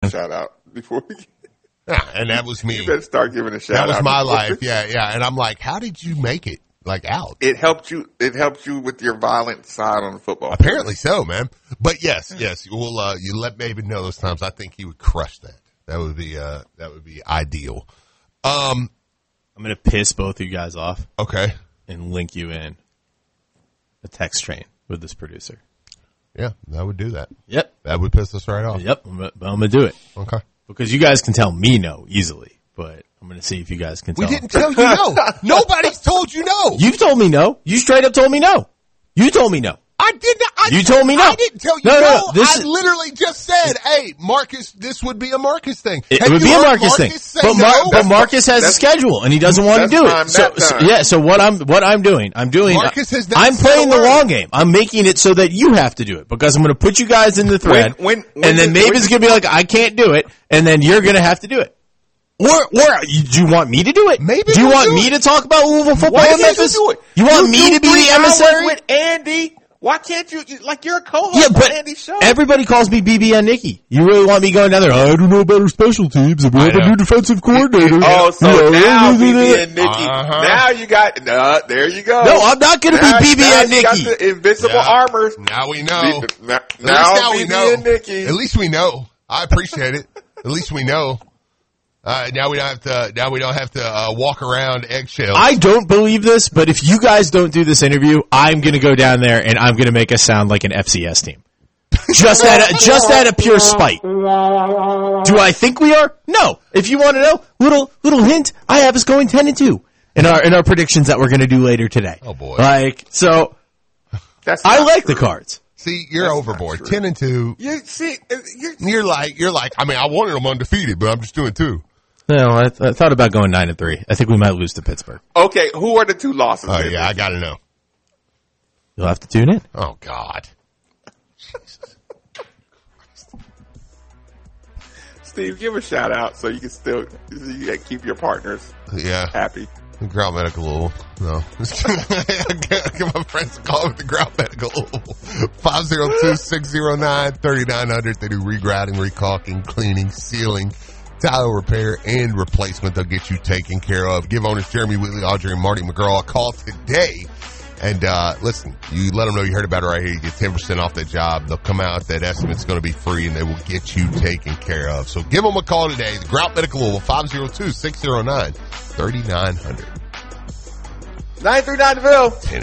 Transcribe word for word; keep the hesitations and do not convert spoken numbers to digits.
shout out before we. Yeah, and that was me. You better start giving a shout out. That was my life. Yeah, yeah. And I'm like, how did you make it like out? It helped you. It helped you with your violent side on the football. Apparently so, man. But yes, yes. We'll uh, you let David know those times. I think he would crush that. That would be uh, that would be ideal. Um, I'm gonna piss both of you guys off. Okay. And link you in a text train with this producer. Yeah, that would do that. Yep. That would piss us right off. Yep. I'm gonna, I'm gonna do it. Okay. Because you guys can tell me no easily, but I'm going to see if you guys can tell. We didn't tell you no. Nobody's told you no. You've told me no. You straight up told me no. You told me no. I did not. I, you told me no. I didn't tell you no. no. no, no. This I is, literally just said, hey, Marcus, this would be a Marcus thing. It, Have it would you be a heard Marcus, Marcus thing. But, no? Mar- but Marcus has a schedule and he doesn't want to do time, it. So, so yeah, so what I'm what I'm doing, I'm doing Marcus has not I'm said playing a the word. long game. I'm making it so that you have to do it because I'm going to put you guys in the thread. When, when, when and then did, Maven's going to be like, I can't do it, and then you're going to have to do it. Or, or, you, do you want me to do it? Maybe do you we'll want do me it. to talk about Louisville football Why in can't Memphis? you do it? You want you me do to be three the hours emissary? with Andy? Why can't you, you like you're a co-host Yeah, on but Andy's show? everybody calls me B B and Nikki. You really want me going down there? I don't know about our special teams. We have a new defensive coordinator. Oh, so Yeah, now yeah, B B yeah. and Nikki. Uh-huh. Now you got, uh, there you go. No, I'm not going to Now- be B B now and you Nikki. got the invincible Yeah. armor. Now we know. Now, At least now, now we B B know. and Nikki. At least we know. I appreciate it. At least we know. Uh, now we don't have to. Now we don't have to uh, walk around eggshells. I don't believe this, but if you guys don't do this interview, I'm going to go down there and I'm going to make us sound like an F C S team. Just out of, just out of pure spite. Do I think we are? No. If you want to know, little little hint, I have us going ten and two in our in our predictions that we're going to do later today. Oh boy! Like so, That's I not like true. the Cards. See, you're That's overboard. not true. Ten and two. You see, uh, you're, You're like you're like. I mean, I wanted them undefeated, but I'm just doing two. No, I, th- I thought about going nine and three. I think we might lose to Pittsburgh. okay, who are the two losses? Oh then? yeah, I got to know. You'll have to tune in. Oh God. Steve, give a shout out so you can still you can keep your partners Yeah. happy. Ground Medical Louisville. No. Give my friends a call with the Ground Medical Louisville. five oh two, six oh nine, three nine hundred. They do regrouting, recalking, cleaning, sealing, tile repair, and replacement. They'll get you taken care of. Give owners Jeremy Wheatley, Audrey, and Marty McGraw a call today. And, uh, listen, you let them know you heard about it right here. You get ten percent off that job. They'll come out. That estimate's going to be free, and they will get you taken care of. So give them a call today. The Grout Medical Louisville, five oh two, six oh nine, three nine hundred. nine three nine Deville.